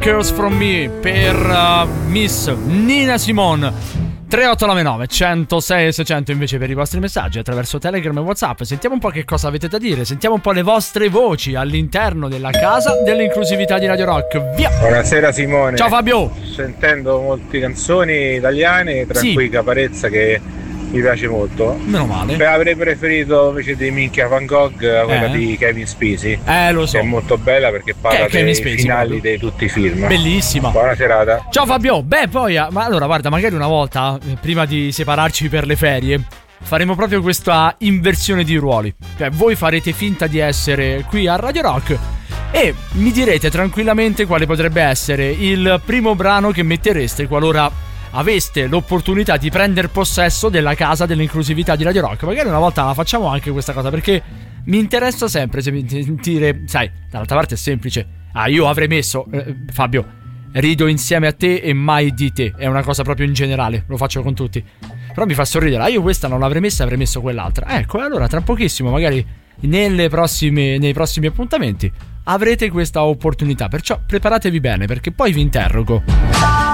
Curse From Me per Miss Nina Simone. 3899 106 600 invece per i vostri messaggi attraverso Telegram e WhatsApp. Sentiamo un po' che cosa avete da dire, sentiamo un po' le vostre voci all'interno della casa dell'inclusività di Radio Rock. Via! Buonasera Simone. Ciao Fabio. Sentendo molte canzoni italiane, tra cui Caparezza, che mi piace molto. Meno male. Avrei preferito invece di Minchia Van Gogh quella di Kevin Spacey. Lo so. Che è molto bella perché parla dei finali di tutti i film. Bellissima. Buona serata. Ciao Fabio. Beh, poi, ma allora guarda, magari una volta, prima di separarci per le ferie, faremo proprio questa inversione di ruoli. Cioè, voi farete finta di essere qui a Radio Rock e mi direte tranquillamente quale potrebbe essere il primo brano che mettereste qualora aveste l'opportunità di prendere possesso della casa dell'inclusività di Radio Rock. Magari una volta la facciamo anche questa cosa, perché mi interessa sempre sentire, sai, dall'altra parte è semplice. Io avrei messo Fabio, rido insieme a te e mai di te. È una cosa proprio in generale, lo faccio con tutti. Però mi fa sorridere, io questa non l'avrei messa, avrei messo quell'altra. Ecco, allora tra pochissimo, magari nei prossimi appuntamenti avrete questa opportunità. Perciò preparatevi bene, perché poi vi interrogo.